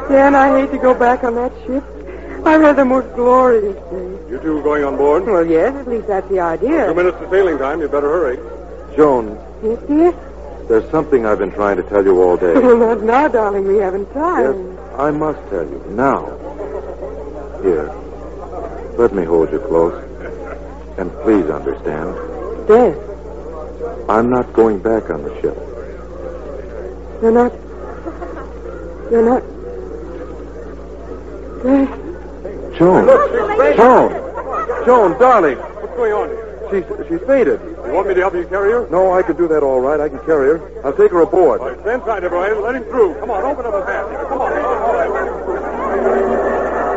Dan, I hate to go back on that ship. I've had the most glorious day. You two going on board? Well, yes, at least that's the idea. 2 minutes to sailing time. You better hurry. Joan, Yes, dear? there's something I've been trying to tell you all day. Well, not now, darling. We haven't time. Yes, I must tell you. Now. Here. Let me hold you close. And please understand. Dan, I'm not going back on the ship. you're not... Dan... Joan. Joan, darling. What's going on here? She's fainted. You want me to help you carry her? No, I can do that all right. I can carry her. I'll take her aboard. All right, stand tight, everyone. Let him through. Come on, open up his hand. Come on.